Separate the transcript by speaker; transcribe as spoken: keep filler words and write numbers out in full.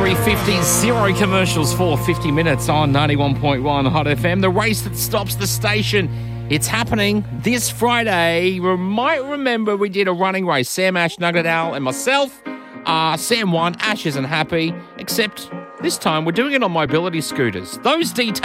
Speaker 1: three fifty, zero commercials for fifty minutes on ninety-one point one Hot F M. The race that stops the station. It's happening this Friday. You might remember we did a running race. Sam, Ash, Nugget Al, and myself. Uh, Sam won. Ash isn't happy, except this time we're doing it on mobility scooters. Those details